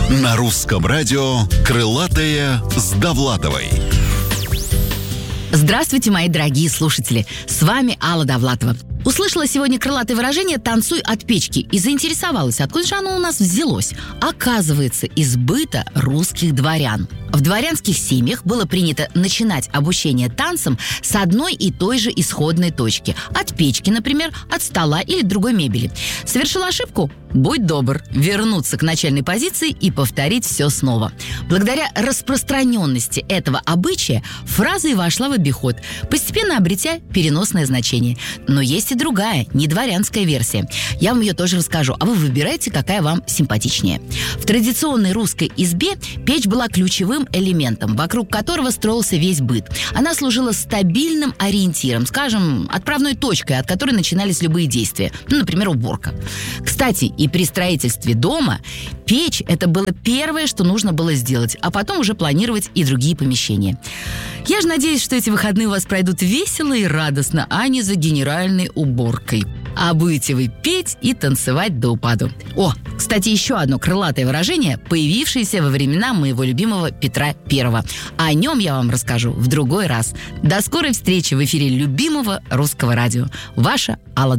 На русском радио «Крылатая с Довлатовой». Здравствуйте, мои дорогие слушатели! С вами Алла Довлатова. Услышала сегодня крылатое выражение «танцуй от печки» и заинтересовалась, откуда же оно у нас взялось. Оказывается, из быта русских дворян. В дворянских семьях было принято начинать обучение танцам с одной и той же исходной точки. От печки, например, от стола или другой мебели. Совершил ошибку? Будь добр, вернуться к начальной позиции и повторить все снова. Благодаря распространенности этого обычая фраза и вошла в обиход, постепенно обретя переносное значение. Но есть и другая, не дворянская версия. Я вам ее тоже расскажу, а вы выбирайте, какая вам симпатичнее. В традиционной русской избе печь была ключевым элементом, вокруг которого строился весь быт. Она служила стабильным ориентиром, скажем, отправной точкой, от которой начинались любые действия. Например, уборка. Кстати, и при строительстве дома печь – это было первое, что нужно было сделать, а потом уже планировать и другие помещения. Я же надеюсь, что эти выходные у вас пройдут весело и радостно, а не за генеральной уборкой. А будете вы петь и танцевать до упаду. О, кстати, еще одно крылатое выражение, появившееся во времена моего любимого Петра I. О нем я вам расскажу в другой раз. До скорой встречи в эфире любимого русского радио. Ваша Алла